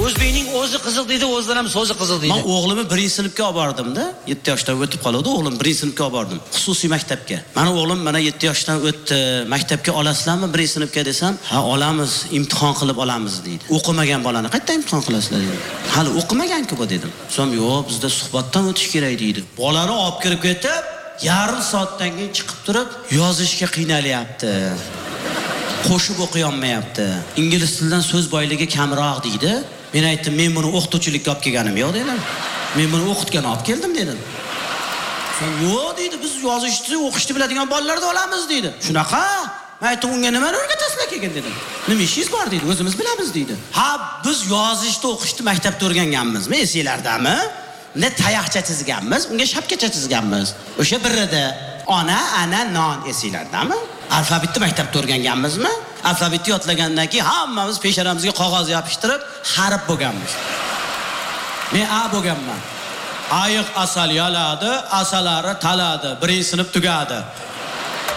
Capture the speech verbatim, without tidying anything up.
O'zbekning o'zi qiziq deydi, o'zidan ham so'zi qiziq deydi. Men o'g'limni birinchi sinfga olib bordim-da, yetti yoshdan o'tib qoldi, o'g'lim birinchi sinfga olib bordim. Xususiy maktabga. Meni o'g'lim mana yetti yoshdan o'tdi, maktabga olasizlarmi birinchi sinfga desam, ha olamiz, imtihon qilib olamiz deydi. O'qimagan bolani qayerdan imtihon qilasizlar dedi. Hali o'qimagan-ku bu dedim. So'ng yo'q, bizda suhbatdan o'tish kerak deydi. Bolani olib kirib ketib, yarim soatdan keyin chiqib turib, yozishga qiynalyapti. Qo'shib o'qiy olmayapti. Ingliz tilidan so'z boyligi kamroq deydi. Men aytdim, men buni o'qituvchilikka olib kelganim yo'q dedim. Men buni o'qitgan olib keldim dedim. So'ng yo'q deydi, biz yozishni, o'qishni biladigan bolalarni olamiz deydi. Shunaqa? Men aytdim, unga nima o'rgatasizlar keyin dedim. Nima ishingiz bor deydi, o'zimiz bilamiz deydi. Ha, biz yozishni, o'qishni maktabda o'rganganmizmi, esinglardami? Ne tayoqcha chizganmiz, unga shapkacha chizganmiz. O'sha birida ona, ana, non esinglardami? Alfabetni maktabda o'rganganmizmi? Alfabetni yodlagandan keyin hammamiz peshanamizga qog'oz yopishtirib, harf bo'lganmiz. Men A bo'lganman. Ayiq asal yaladi, asalari taladi. Birinchi sinf tugadi.